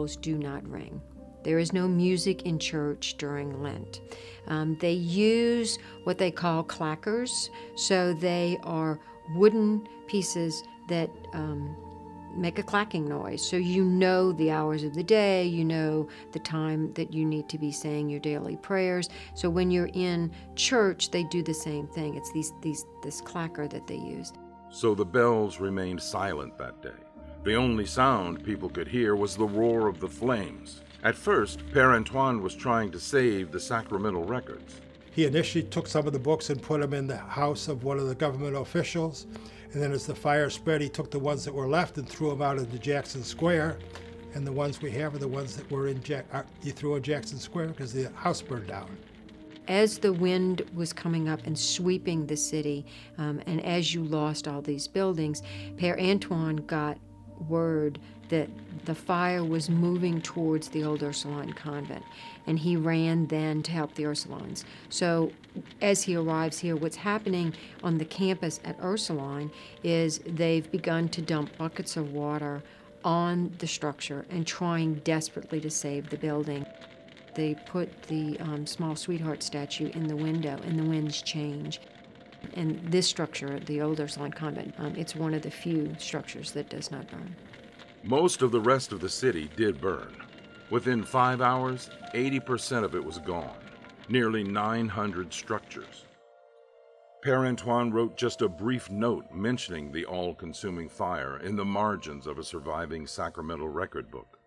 bells do not ring. There is no music in church during Lent. They use what they call clackers, so they are wooden pieces that make a clacking noise. So you know the hours of the day, you know the time that you need to be saying your daily prayers. So when you're in church, they do the same thing. It's this clacker that they used. So the bells remained silent that day. The only sound people could hear was the roar of the flames. At first, Père Antoine was trying to save the sacramental records. He initially took some of the books and put them in the house of one of the government officials. And then as the fire spread, he took the ones that were left and threw them out into Jackson Square. And the ones we have are the ones that were he threw in Jackson Square because the house burned down. As the wind was coming up and sweeping the city, and as you lost all these buildings, Père Antoine got word that the fire was moving towards the old Ursuline convent, and he ran then to help the Ursulines. So as he arrives here, what's happening on the campus at Ursuline is they've begun to dump buckets of water on the structure and trying desperately to save the building. They put the small sweetheart statue in the window, and the winds change. And this structure, the old Ursuline convent, it's one of the few structures that does not burn. Most of the rest of the city did burn. Within 5 hours, 80% of it was gone, nearly 900 structures. Père Antoine wrote just a brief note mentioning the all-consuming fire in the margins of a surviving sacramental record book.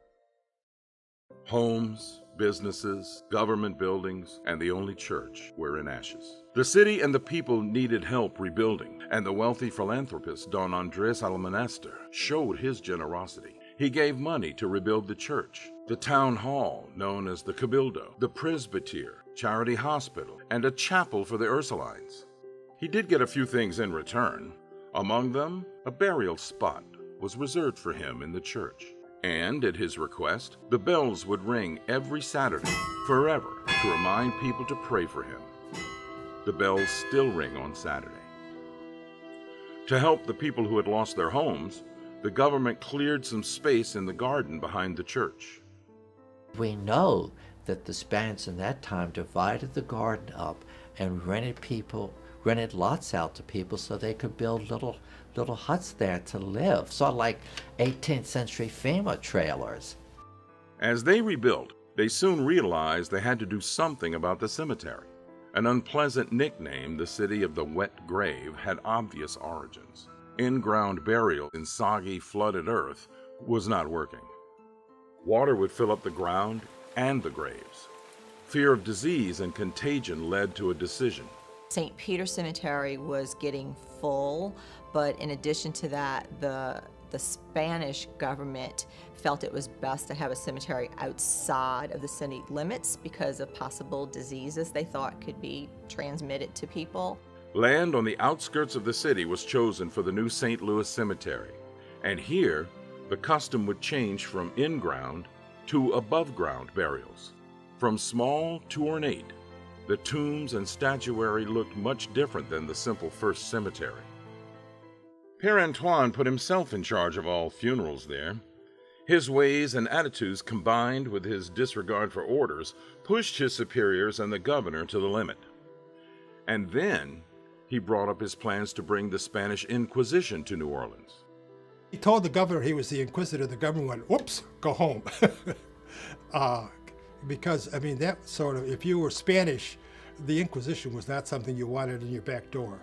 Homes, businesses, government buildings, and the only church were in ashes. The city and the people needed help rebuilding, and the wealthy philanthropist Don Andrés Almonaster showed his generosity. He gave money to rebuild the church, the town hall known as the Cabildo, the presbytere, charity hospital, and a chapel for the Ursulines. He did get a few things in return. Among them, a burial spot was reserved for him in the church. And at his request, the bells would ring every Saturday, forever, to remind people to pray for him. The bells still ring on Saturday. To help the people who had lost their homes, the government cleared some space in the garden behind the church. We know that the Spaniards in that time divided the garden up and rented lots out to people so they could build little huts there to live, sort of like 18th century FEMA trailers. As they rebuilt, they soon realized they had to do something about the cemetery. An unpleasant nickname, the City of the Wet Grave, had obvious origins. In-ground burial in soggy, flooded earth was not working. Water would fill up the ground and the graves. Fear of disease and contagion led to a decision. St. Peter Cemetery was getting full, but in addition to that, the Spanish government felt it was best to have a cemetery outside of the city limits because of possible diseases they thought could be transmitted to people. Land on the outskirts of the city was chosen for the new St. Louis Cemetery, and here the custom would change from in-ground to above-ground burials. From small to ornate, the tombs and statuary looked much different than the simple first cemetery. Père Antoine put himself in charge of all funerals there. His ways and attitudes, combined with his disregard for orders, pushed his superiors and the governor to the limit. And then he brought up his plans to bring the Spanish Inquisition to New Orleans. He told the governor he was the inquisitor. The governor went, "Whoops, go home." Because, I mean, that sort of, if you were Spanish, the Inquisition was not something you wanted in your back door.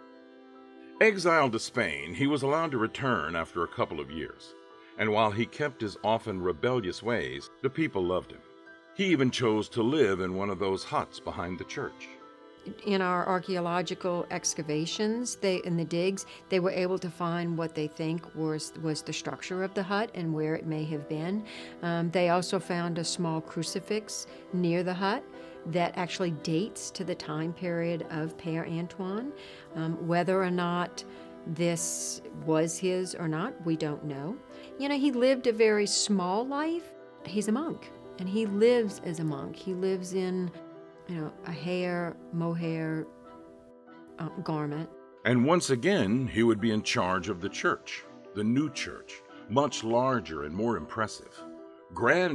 Exiled to Spain, he was allowed to return after a couple of years. And while he kept his often rebellious ways, the people loved him. He even chose to live in one of those huts behind the church. In our archaeological excavations, in the digs, they were able to find what they think was the structure of the hut and where it may have been. They also found a small crucifix near the hut that actually dates to the time period of Père Antoine. Whether or not this was his or not, we don't know. You know, he lived a very small life. He's a monk, and he lives as a monk. He lives in, a mohair garment. And once again, he would be in charge of the church, the new church, much larger and more impressive. Grand